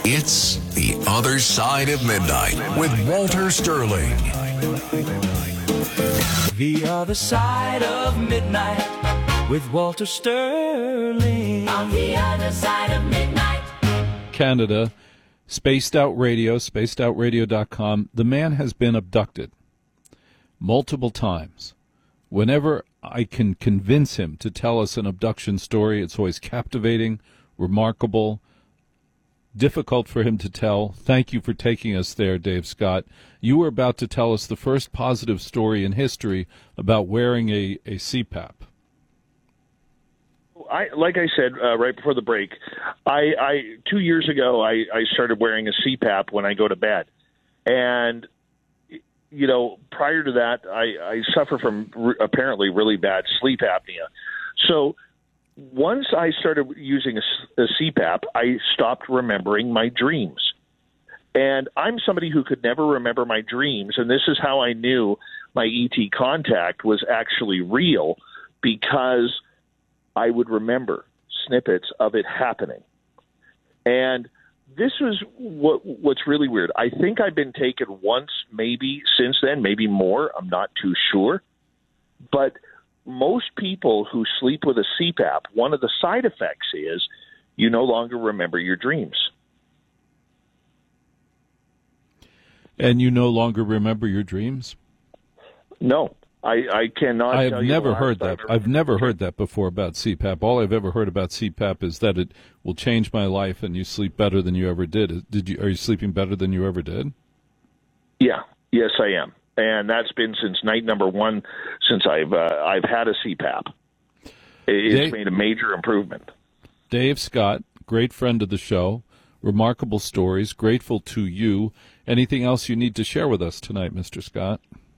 It's The Other Side of Midnight with Walter Sterling. The Other Side of Midnight with Walter Sterling. On the other side of midnight. Canada, Spaced Out Radio, spacedoutradio.com. The man has been abducted multiple times. Whenever I can convince him to tell us an abduction story, it's always captivating, remarkable, difficult for him to tell. Thank you for taking us there, Dave Scott. You were about to tell us the first positive story in history about wearing a CPAP. Like I said right before the break, 2 years ago I started wearing a CPAP when I go to bed, and prior to that I suffer from apparently really bad sleep apnea. So once I started using a CPAP, I stopped remembering my dreams. And I'm somebody who could never remember my dreams, and this is how I knew my ET contact was actually real, because I would remember snippets of it happening. And this was what's really weird. I think I've been taken once, maybe since then, maybe more. I'm not too sure. But most people who sleep with a CPAP, one of the side effects is you no longer remember your dreams. And you no longer remember your dreams? No. I cannot. I have never heard that. I've never heard that before about CPAP. All I've ever heard about CPAP is that it will change my life and you sleep better than you ever did. Are you sleeping better than you ever did? Yeah. Yes, I am. And that's been since night number one since I've had a CPAP. It's made a major improvement. Dave Scott, great friend of the show, remarkable stories, grateful to you. Anything else you need to share with us tonight, Mr. Scott?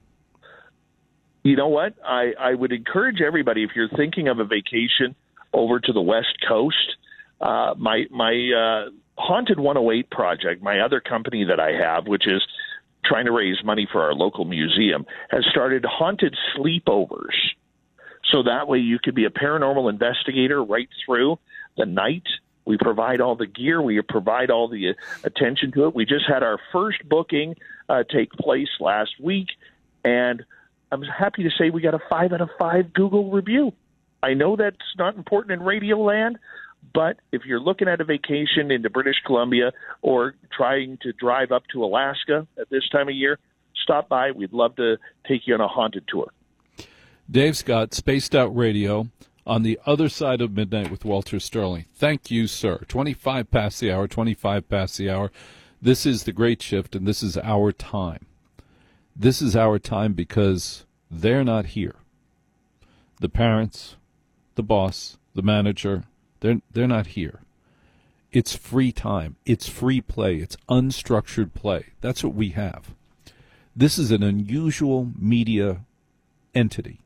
You know what? I would encourage everybody, if you're thinking of a vacation over to the West Coast, my Haunted 108 project, my other company that I have, which is trying to raise money for our local museum, has started haunted sleepovers. So that way you could be a paranormal investigator right through the night. We provide all the gear. We provide all the attention to it. We just had our first booking take place last week, and I'm happy to say we got a 5 out of 5 Google review. I know that's not important in Radio Land, but if you're looking at a vacation into British Columbia or trying to drive up to Alaska at this time of year, stop by. We'd love to take you on a haunted tour. Dave Scott, Spaced Out Radio, on the other side of midnight with Walter Sterling. Thank you, sir. 25 past the hour. This is the Great Shift, and this is our time. This is our time because they're not here. The parents, the boss, the manager, they're not here. It's free time. It's free play. It's unstructured play. That's what we have. This is an unusual media entity.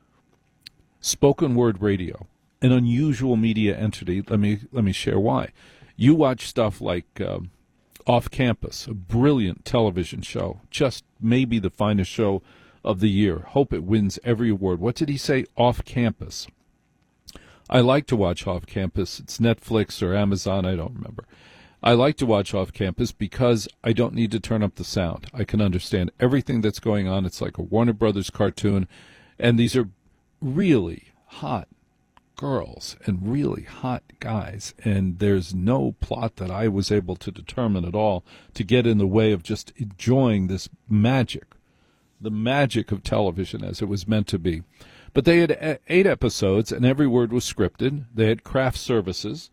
Spoken word radio, an unusual media entity. Let me share why. You watch stuff like Off Campus, a brilliant television show, just maybe the finest show of the year. Hope it wins every award. What did he say? Off Campus. I like to watch Off Campus. It's Netflix or Amazon, I don't remember. I like to watch Off Campus because I don't need to turn up the sound. I can understand everything that's going on. It's like a Warner Brothers cartoon, and these are really hot girls and really hot guys, and there's no plot that I was able to determine at all to get in the way of just enjoying this magic, the magic of television as it was meant to be. But they had 8 episodes, and every word was scripted. They had craft services.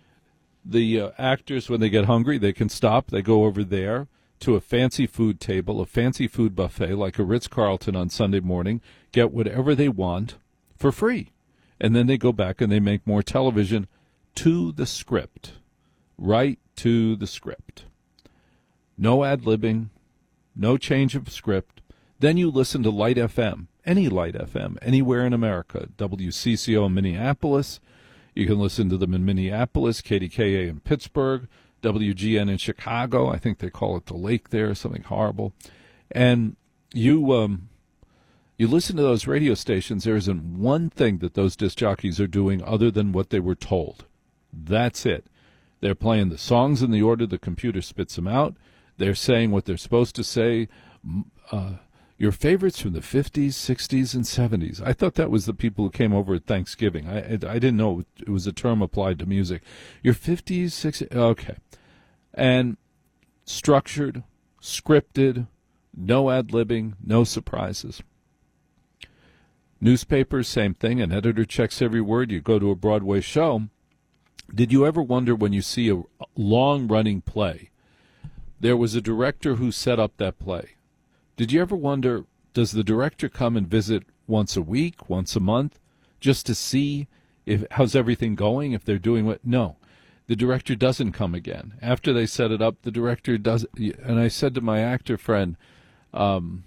The actors, when they get hungry, they can stop. They go over there to a fancy food table, a fancy food buffet like a Ritz-Carlton on Sunday morning, get whatever they want for free. And then they go back and they make more television to the script, right to the script. No ad-libbing, no change of script. Then you listen to Light FM, any Light FM, anywhere in America, WCCO in Minneapolis. You can listen to them in Minneapolis, KDKA in Pittsburgh, WGN in Chicago. I think they call it the lake there, something horrible. And you listen to those radio stations, there isn't one thing that those disc jockeys are doing other than what they were told. That's it. They're playing the songs in the order the computer spits them out. They're saying what they're supposed to say. Your favorites from the 50s, 60s, and 70s. I thought that was the people who came over at Thanksgiving. I didn't know it was a term applied to music. Your 50s, 60s, okay. And structured, scripted, no ad-libbing, no surprises. Newspapers, same thing. An editor checks every word. You go to a Broadway show. Did you ever wonder when you see a long-running play, there was a director who set up that play? Did you ever wonder, does the director come and visit once a week, once a month, just to see how's everything going, if they're doing what? No. The director doesn't come again. After they set it up, the director does. And I said to my actor friend, I'm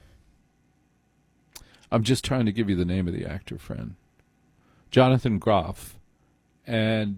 just trying to give you the name of the actor friend, Jonathan Groff, and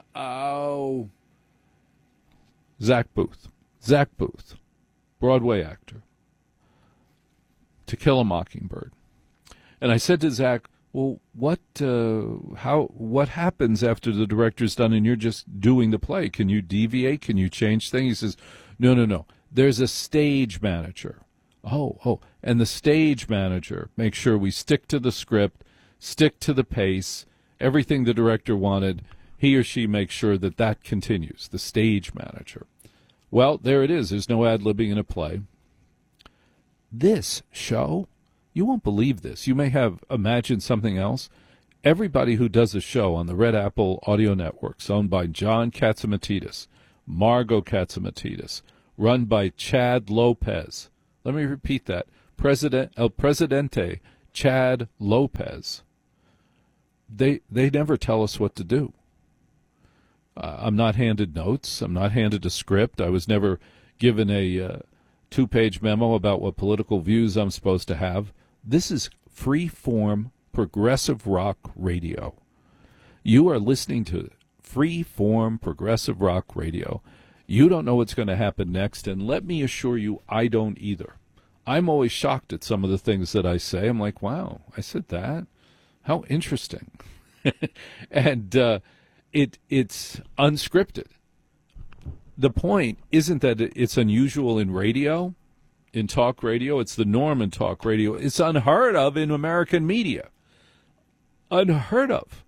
Zach Booth, Broadway actor, To Kill a Mockingbird. And I said to Zach, well, what happens after the director's done and you're just doing the play? Can you deviate? Can you change things? He says, no. There's a stage manager. Oh, and the stage manager makes sure we stick to the script, stick to the pace, everything the director wanted. He or she makes sure that continues, the stage manager. Well, there it is. There's no ad-libbing in a play. This show, you won't believe this. You may have imagined something else. Everybody who does a show on the Red Apple Audio Networks, owned by John Katzimatidis, Margot Katzimatidis, run by Chad Lopez. Let me repeat that. El Presidente Chad Lopez. They never tell us what to do. I'm not handed notes. I'm not handed a script. I was never given a two-page memo about what political views I'm supposed to have. This is free-form progressive rock radio. You are listening to free-form progressive rock radio. You don't know what's going to happen next, and let me assure you, I don't either. I'm always shocked at some of the things that I say. I'm like, wow, I said that? How interesting. And it's unscripted. The point isn't that it's unusual in radio, in talk radio. It's the norm in talk radio. It's unheard of in American media. Unheard of.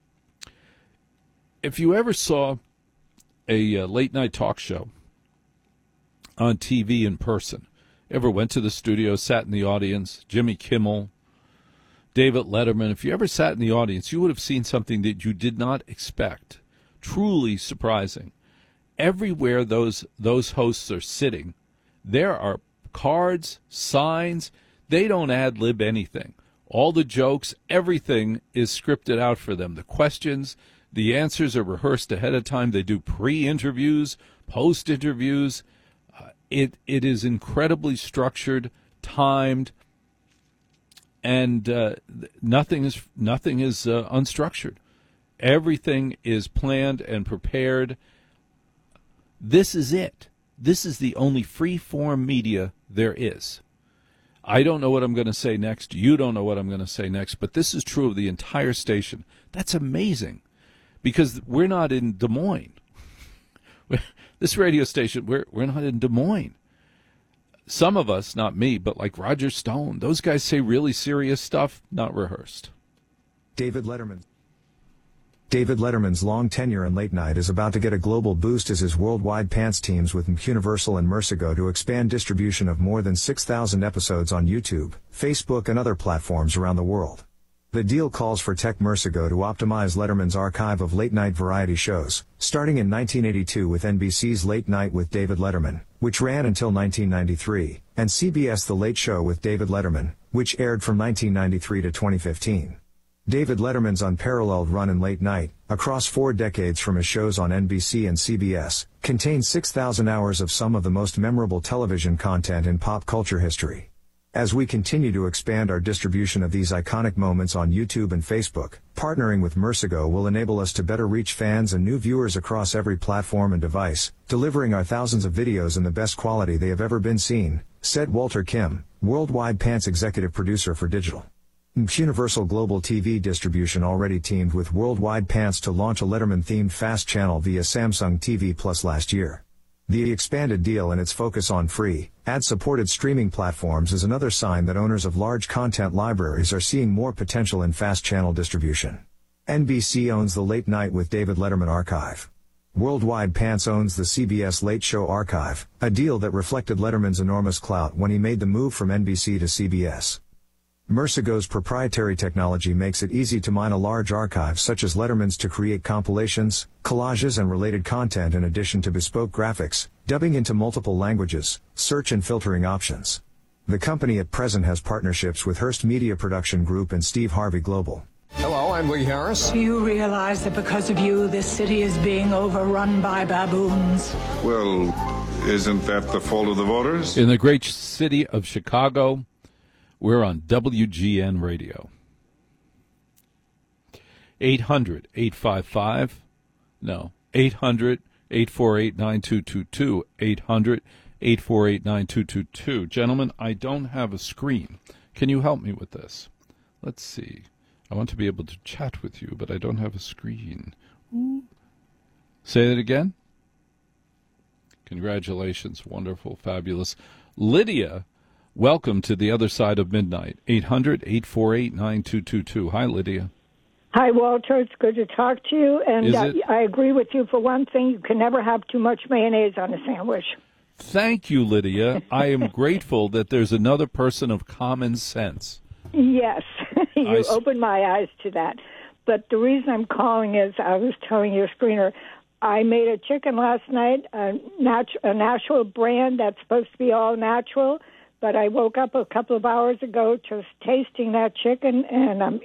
If you ever saw a late-night talk show on TV in person, ever went to the studio, sat in the audience, Jimmy Kimmel, David Letterman, if you ever sat in the audience, you would have seen something that you did not expect. Truly surprising. Everywhere those hosts are sitting, there are cards, signs. They don't ad-lib anything. All the jokes, everything is scripted out for them. The questions, the answers are rehearsed ahead of time. They do pre-interviews, post-interviews. It is incredibly structured, timed, and nothing is unstructured. Everything is planned and prepared. This is it. This is the only free-form media there is. I don't know what I'm going to say next. You don't know what I'm going to say next. But this is true of the entire station. That's amazing, because we're not in Des Moines. This radio station, we're not in Des Moines. Some of us, not me, but like Roger Stone, those guys say really serious stuff, not rehearsed. David Letterman's long tenure in late night is about to get a global boost as his worldwide pants teams with Universal and Mercigo to expand distribution of more than 6,000 episodes on YouTube, Facebook, and other platforms around the world. The deal calls for Tech Mercigo to optimize Letterman's archive of late-night variety shows, starting in 1982 with NBC's Late Night with David Letterman, which ran until 1993, and CBS The Late Show with David Letterman, which aired from 1993 to 2015. David Letterman's unparalleled run in late night, across 4 decades from his shows on NBC and CBS, contains 6,000 hours of some of the most memorable television content in pop culture history. As we continue to expand our distribution of these iconic moments on YouTube and Facebook, partnering with Mercigo will enable us to better reach fans and new viewers across every platform and device, delivering our thousands of videos in the best quality they have ever been seen, said Walter Kim, Worldwide Pants executive producer for digital. Universal Global TV Distribution already teamed with Worldwide Pants to launch a Letterman-themed FAST channel via Samsung TV Plus last year. The expanded deal and its focus on free, ad-supported streaming platforms is another sign that owners of large content libraries are seeing more potential in FAST channel distribution. NBC owns the Late Night with David Letterman archive. Worldwide Pants owns the CBS Late Show archive, a deal that reflected Letterman's enormous clout when he made the move from NBC to CBS. Mercigo's proprietary technology makes it easy to mine a large archive such as Letterman's to create compilations, collages and related content in addition to bespoke graphics, dubbing into multiple languages, search and filtering options. The company at present has partnerships with Hearst Media Production Group and Steve Harvey Global. Hello, I'm Lee Harris. Do you realize that because of you, this city is being overrun by baboons? Well, isn't that the fault of the voters? In the great city of Chicago, we're on WGN Radio. 800-848-9222. 800-848-9222. Gentlemen, I don't have a screen. Can you help me with this? Let's see. I want to be able to chat with you, but I don't have a screen. Ooh. Say that again? Congratulations. Wonderful. Fabulous. Lydia, welcome to the other side of midnight. 800-848-9222. Hi, Lydia. Hi, Walter. It's good to talk to you. And I agree with you for one thing. You can never have too much mayonnaise on a sandwich. Thank you, Lydia. I am grateful that there's another person of common sense. Yes. You opened my eyes to that. But the reason I'm calling is I was telling your screener, I made a chicken last night, a natural brand that's supposed to be all natural. But I woke up a couple of hours ago just tasting that chicken, and I'm